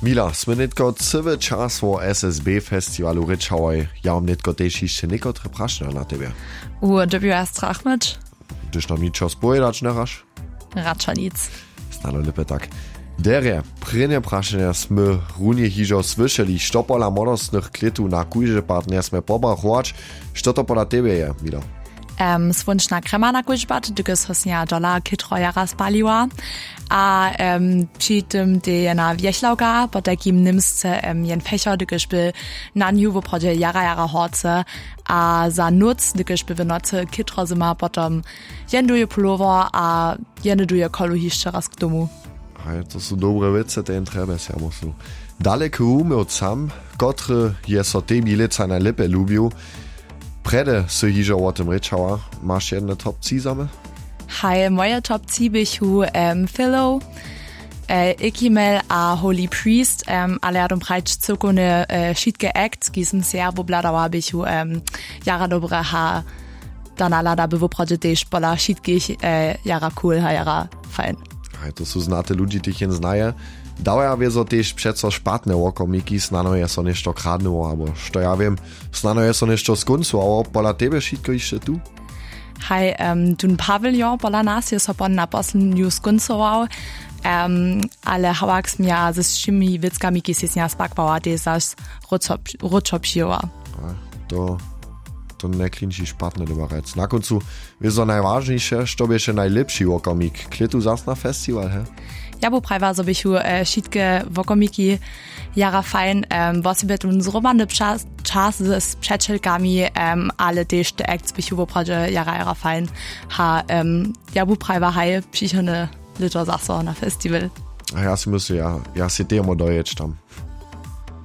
Mila, sme netko cywy czas o SSB festiwalu ryczałaj. Ja mam netko też jeszcze niekotre prašne na tebe. Dobiła strach myć? Gdyż nam nic spowiedać nie rasz? Raczej nic. Stano lepiej tak. Derje, prynje prašne sme runie hižo słyszeli, što pola modostnych klitu na kujże partner sme pobrachować. Što to pola tebe je, Mila? Swunčna krema na kužbat, dykes hosnja dola kitrojara spaliła, a przy tym de jena wiechlauga, po takim nimsce jen fecho, dykes by na niu w oprodzie jara horce, a za nuc, dykes by w nocy kitro zima potom jen duje pullover, a jen duje kolu jeszcze raz k domu. Hej, to są dobre wice, te treba se musu. Daleko umy od sam, kotry je so te milica najlepiej lubił. Prede se hižo o tym ryczała. Masz jedne top 3 same? Hej, moje top 3 bychu Philo, Ikimel a Holy Priest, ale ja dom prajč cokone šitke act, ki sem se obladała bychu jara dobre ha danala by w oprodzie też pola šitkich jara cool ha jara fajn. Hej, to są znate ludzi, tych jen znaje. Dała wiezo też przeco szpatne łokomiki, snano je so nešto kradnuło, albo što ja wiem, snano je so nešto skuncu, a pola tebe šitko jeszcze tu? Hej, tun pawilion pola nas je so pon na poslednju skuncował, ale hawaks mia ze všimi wickami, ki si snja spakvała, te zas ručopšiła. To ne klinči špatne dobarec. Na koncu wiezo najważniejsze, što bieše najlepszy łokomik. Klitu zas na festiwal, he? Ja bo prawa so bychu šitke wokomiki jara fajn, wosibie tun zrobany czas z przyjacielkami, ale też te akts bychu w oprodzie jara fajn. Ja bo prawa haj przyjchone lito zaso na festiwal. A ja si myślę, ja si temu dojeć tam.